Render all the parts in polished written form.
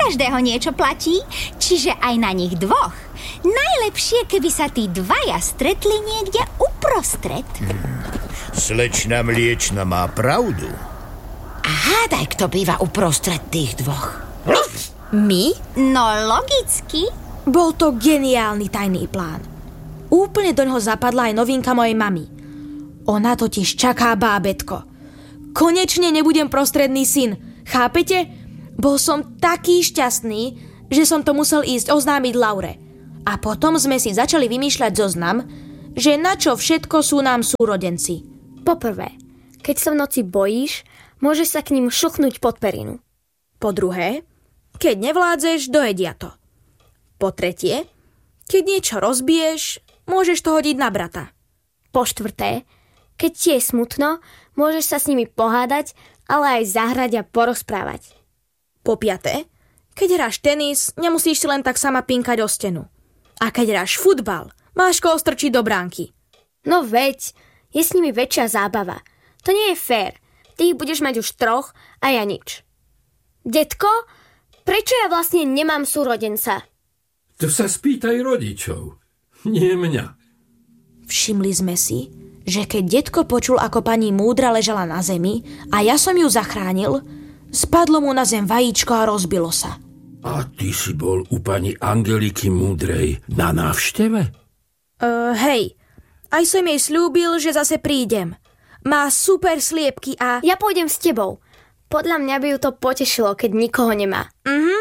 každého niečo platí, čiže aj na nich dvoch. Najlepšie, keby sa tí dvaja stretli niekde uprostred. Slečna Mliečna má pravdu. A hádaj, kto býva uprostred tých dvoch. My? No logicky. Bol to geniálny tajný plán. Úplne doňho zapadla aj novinka mojej mamy. Ona totiž čaká bábätko. Konečne nebudem prostredný syn. Chápete? Bol som taký šťastný, že som to musel ísť oznámiť Laure. A potom sme si začali vymýšľať zoznam, že na čo všetko sú nám súrodenci. Poprvé, keď sa v noci bojíš, môžeš sa k ním šuchnúť pod perinu. Po druhé, keď nevládzeš, dojedia to. Po tretie, keď niečo rozbiješ, môžeš to hodiť na brata. Po štvrté, keď ti je smutno, môžeš sa s nimi pohádať, ale aj zahrať a porozprávať. Po piaté, keď hráš tenis, nemusíš si len tak sama pinkať o stenu. A keď hráš futbal, máš koho strčiť do bránky. No veď, je s nimi väčšia zábava. To nie je fér. Ty ich budeš mať už 3 a ja nič. Detko, prečo ja vlastne nemám súrodenca? To sa spýtaj rodičov, nie mňa. Všimli sme si, že keď detko počul, ako pani múdra ležala na zemi a ja som ju zachránil, spadlo mu na zem vajíčko a rozbilo sa. A ty si bol u pani Angeliky Múdrej na návšteve? Hej, aj som jej sľúbil, že zase prídem. Má super sliepky a... Ja pôjdem s tebou. Podľa mňa by ju to potešilo, keď nikoho nemá.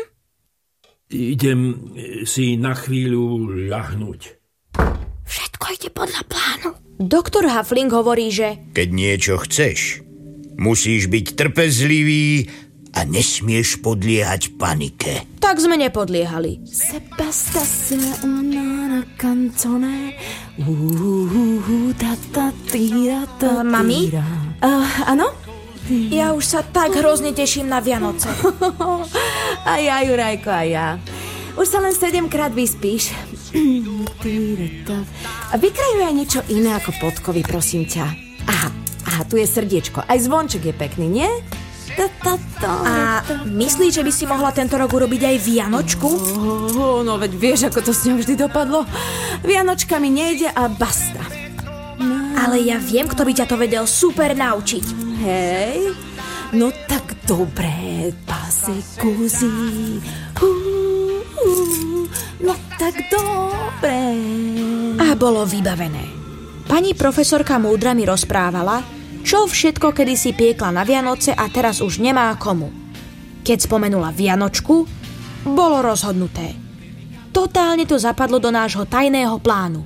Idem si na chvíľu ľahnúť. Všetko ide podľa plánu. Doktor Hafling hovorí, že... Keď niečo chceš, musíš byť trpezlivý a nesmieš podliehať panike. Tak sme nepodliehali. Mami? Áno? Ja už sa tak hrozne teším na Vianoce. A ja, Jurajko, a ja. Už sa len 7-krát vyspíš. Vykrajuj aj niečo iné ako podkovy, prosím ťa. Aha, tu je srdiečko. Aj zvonček je pekný, nie? A myslíš, že by si mohla tento rok urobiť aj Vianočku? No veď vieš, ako to s ňou vždy dopadlo. Vianočka mi nejde a basta. Ale ja viem, kto by ťa to vedel super naučiť. Hej, no tak dobre, pasekuzi. No tak dobre. A bolo vybavené. Pani profesorka múdra mi rozprávala, čo všetko kedysi piekla na Vianoce a teraz už nemá komu. Keď spomenula Vianočku, bolo rozhodnuté. Totálne to zapadlo do nášho tajného plánu.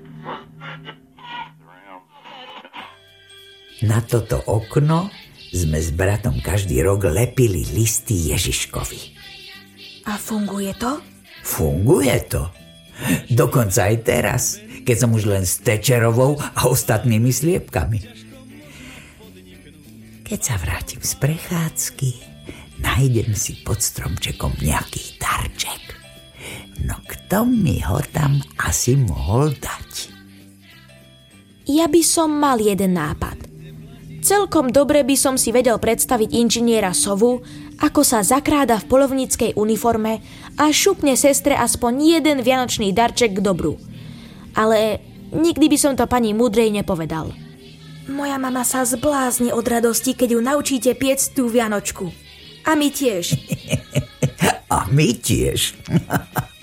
Na toto okno sme s bratom každý rok lepili listy Ježiškovi. A funguje to? Funguje to. Dokonca aj teraz, keď som už len s Tečerovou a ostatnými sliepkami. Keď sa vrátim z prechádzky, nájdem si pod stromčekom nejaký darček. No kto mi ho tam asi mohol dať? Ja by som mal jeden nápad. Celkom dobre by som si vedel predstaviť inžiniera Sovu, ako sa zakráda v poľovníckej uniforme a šupne sestre aspoň jeden vianočný darček k dobru. Ale nikdy by som to pani múdrej nepovedal. Moja mama sa zblázni od radosti, keď ju naučíte piecť tú Vianočku. A my tiež. A my tiež.